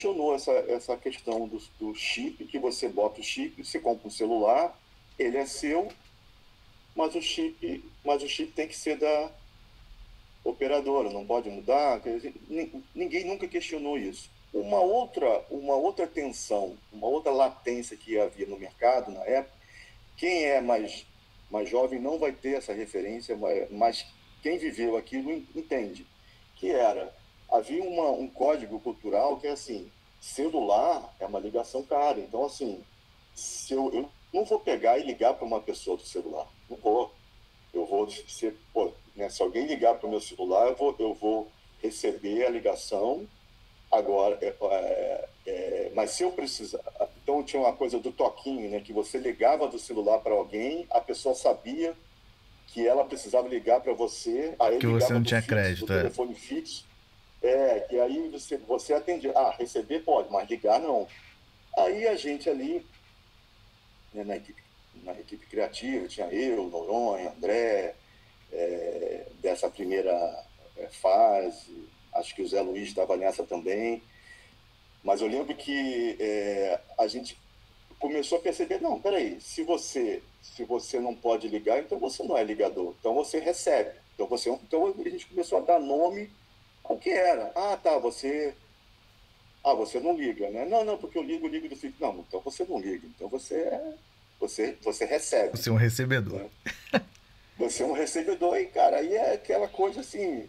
questionou essa questão do chip, que você bota o chip, você compra um celular, ele é seu, mas o chip tem que ser da operadora, não pode mudar. Quer dizer, ninguém nunca questionou isso. Uma outra tensão, uma outra latência que havia no mercado na época, quem é mais jovem não vai ter essa referência, mas quem viveu aquilo entende, que havia um código cultural que é assim, celular é uma ligação cara, então assim, se eu não vou pegar e ligar para uma pessoa do celular, não vou, eu vou ser, pô, né, se alguém ligar para o meu celular, eu vou receber a ligação. Agora, mas se eu precisar. Então, tinha uma coisa do toquinho, né? Que você ligava do celular para alguém, a pessoa sabia que ela precisava ligar para você, aí Que você ligava não do tinha fixo, do crédito, é. telefone fixo, que aí você atendia. Ah, receber pode, mas ligar não. Aí a gente ali, né, na equipe criativa, tinha eu, Noronha, André, dessa primeira fase, acho que o Zé Luiz estava nessa também. Mas eu lembro que a gente começou a perceber, não, peraí, se você não pode ligar, então você não é ligador, então você recebe. Então a gente começou a dar nome ao que era. Ah, tá, você não liga, né? Não, não, porque eu ligo do fixo. Não, então você não liga, então você recebe, Você é um recebedor. né? Você é um recebedor e, cara, aí é aquela coisa assim,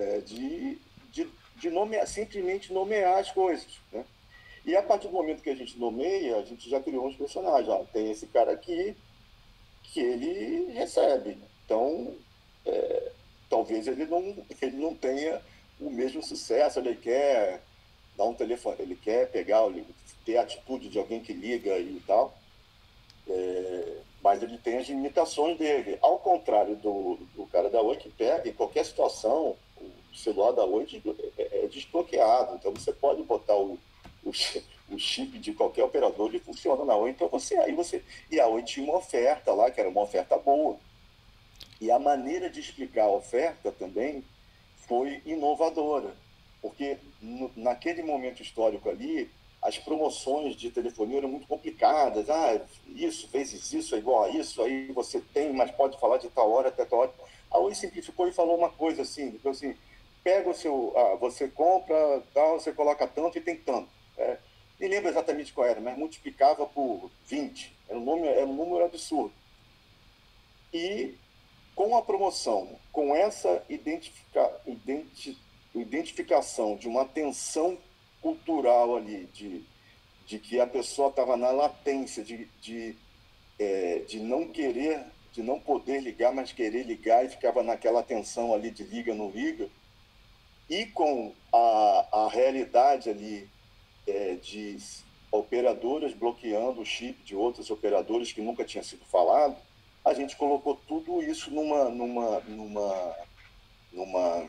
de nomear, simplesmente nomear as coisas, né? E a partir do momento que a gente nomeia, a gente já criou uns personagens. Ah, tem esse cara aqui que ele recebe. Então, talvez ele não tenha o mesmo sucesso. Ele quer dar um telefone, ele quer pegar, ter a atitude de alguém que liga e tal, mas ele tem as limitações dele. Ao contrário do cara da Oi que pega, em qualquer situação, o celular da Oi é desbloqueado. Então, você pode botar o chip de qualquer operador e funciona na Oi. Então, e a Oi tinha uma oferta lá, que era uma oferta boa. E a maneira de explicar a oferta também foi inovadora, porque naquele momento histórico ali, as promoções de telefonia eram muito complicadas. Ah, isso vezes isso é igual a isso, aí você tem, mas pode falar de tal hora até tal hora. A Oi simplificou e falou uma coisa assim, então, assim, pega você compra, tal, você coloca tanto e tem tanto. Nem lembro exatamente qual era, mas multiplicava por 20. Era um número absurdo. E com a promoção, com essa identificação de uma tensão cultural ali, de que a pessoa estava na latência de não querer, de não poder ligar, mas querer ligar, e ficava naquela tensão ali de liga, não liga, e com a realidade ali de operadoras bloqueando o chip de outros operadores que nunca tinha sido falado, a gente colocou tudo isso numa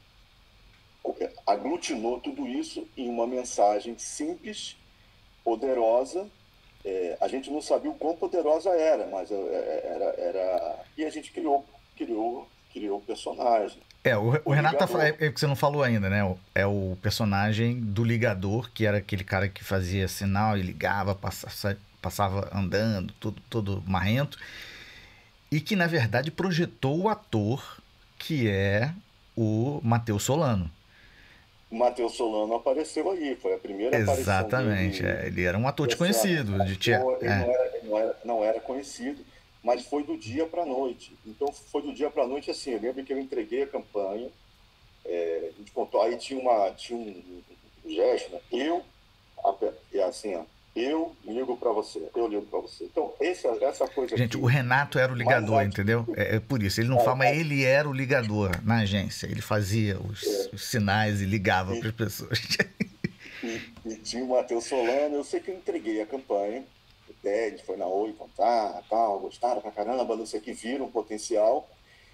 aglutinou tudo isso em uma mensagem simples, poderosa. A gente não sabia o quão poderosa era, mas e a gente criou o personagem. O O Renato é ligador. que você não falou ainda, né? É o personagem do ligador, que era aquele cara que fazia sinal e ligava, passava andando, todo marrento. E que, na verdade, projetou o ator que é o Matheus Solano. O Matheus Solano apareceu aí, foi a primeira aparição Exatamente. dele. Ele era um ator E assim, desconhecido. ele não era conhecido, mas foi do dia para a noite. Então, foi do dia para a noite, assim, eu lembro que eu entreguei a campanha, a gente contou, aí tinha um gesto, né? Assim, ó, eu ligo para você. Então, essa coisa Gente, o aqui, Renato era o mais ligador, arte, entendeu? É por isso. Ele não fala, mas ele era o ligador na agência. Ele fazia os sinais e ligava para e, as pessoas. e tinha o Matheus Solano. Eu sei que eu entreguei a campanha, o TED foi na Oi contar, tal, gostaram pra caramba, não sei o que, viram o potencial.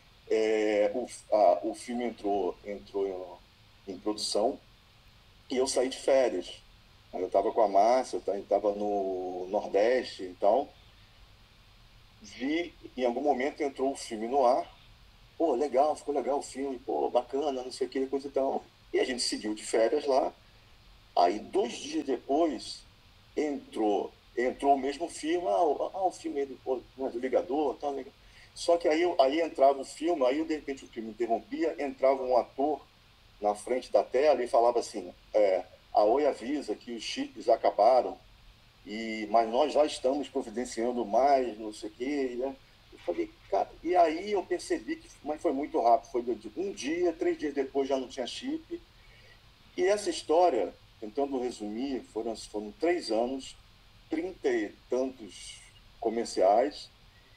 O filme entrou em produção e eu saí de férias. Aí eu estava com a Márcia, eu estava no Nordeste e tal. Vi, em algum momento entrou o filme no ar. Pô, legal, ficou legal o filme, pô, bacana, não sei o que, coisa e tal. E a gente seguiu de férias lá. Aí, 2 dias depois, entrou o mesmo filme, o filme do ligador, tal, ligador. Só que aí entrava o filme, aí de repente o filme interrompia, entrava um ator na frente da tela e falava assim, a Oi avisa que os chips acabaram, mas nós já estamos providenciando mais, não sei o quê, né? Eu falei, cara, e aí eu percebi mas foi muito rápido, foi de um dia, 3 dias depois já não tinha chip. E essa história, tentando resumir, foram 3 anos, 30 e tantos comerciais,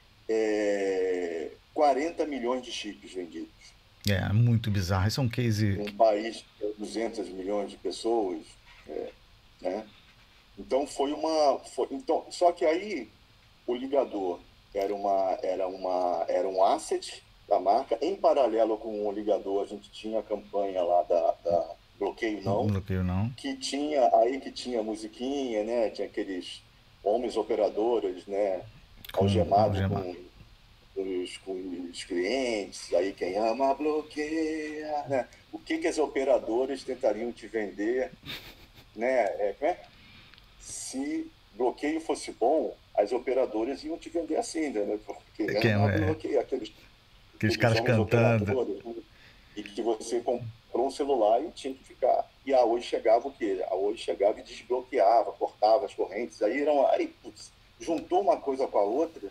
40 milhões de chips vendidos. É muito bizarro. Esse é um case. Um país de 200 milhões de pessoas, né? Então então, só que aí o ligador era um asset da marca. Em paralelo com o ligador, a gente tinha a campanha lá da Bloqueio Não, Bloqueio não. que tinha musiquinha, né? Tinha aqueles homens operadoras, né? Algemado com os clientes, aí quem ama bloqueia, né? O que as operadoras tentariam te vender, né? Se bloqueio fosse bom, as operadoras iam te vender assim, né? Porque bloqueio, aqueles caras cantando. E que você comprou um celular e tinha que ficar. E a Oi chegava o quê? A Oi chegava e desbloqueava, cortava as correntes. Putz, juntou uma coisa com a outra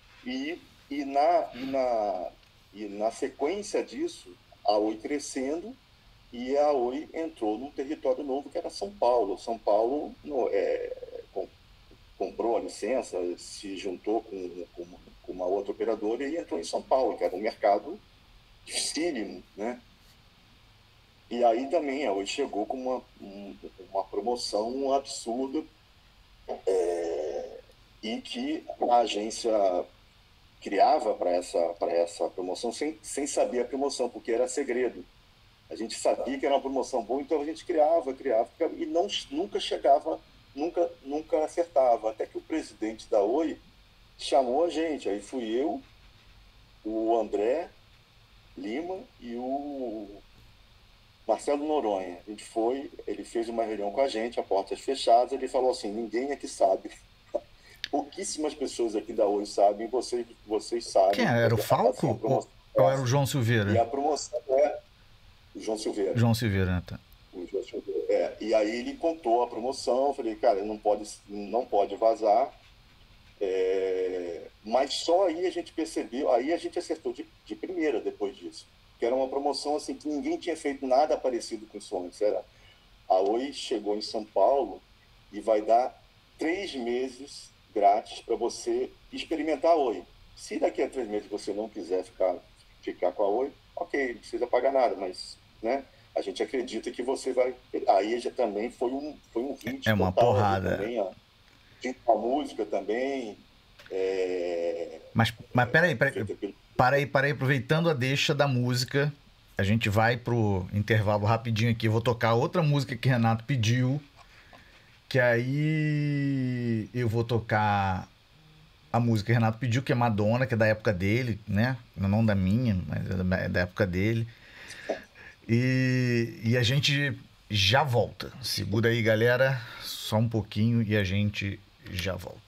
na sequência disso, a Oi crescendo, e a Oi entrou num território novo que era São Paulo. São Paulo comprou a licença, se juntou com uma outra operadora e entrou em São Paulo, que era um mercado dificílimo, né? E aí também a Oi chegou com uma promoção absurda, e que a agência criava para essa promoção sem saber a promoção, porque era segredo. A gente sabia que era uma promoção boa, então a gente criava, e nunca chegava, nunca acertava. Até que o presidente da Oi chamou a gente. Aí fui eu, o André Lima e o Marcelo Noronha. A gente ele fez uma reunião com a gente, a portas fechadas, ele falou assim, ninguém aqui sabe. Pouquíssimas pessoas aqui da Oi sabem, vocês sabem. Quem era o Falco ou era o João Silveira? E a promoção é o João Silveira. João Silveira, né? Tá. O João Silveira. E aí ele contou a promoção, eu falei, cara, não pode vazar. Mas só aí a gente percebeu, aí a gente acertou de primeira depois disso, que era uma promoção assim que ninguém tinha feito nada parecido com isso antes. A Oi chegou em São Paulo e vai dar 3 meses grátis para você experimentar a Oi. Se daqui a 3 meses você não quiser ficar com a Oi, ok, não precisa pagar nada, mas, né, a gente acredita que você vai... Aí já também foi um hit. Uma porrada. Também, a música também. Mas peraí, aproveitando a deixa da música, a gente vai pro intervalo rapidinho aqui. Eu vou tocar outra música que Renato pediu, que aí eu vou tocar a música que Renato pediu, que é Madonna, que é da época dele, né? Não da minha, mas é da época dele. E a gente já volta. Segura aí, galera, só um pouquinho e a gente já volta.